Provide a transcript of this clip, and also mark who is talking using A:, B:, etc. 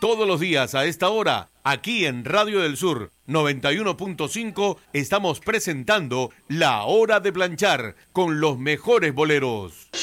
A: Todos los días a esta hora, aquí en Radio del Sur 91.5, estamos presentando La Hora de Planchar con los mejores boleros.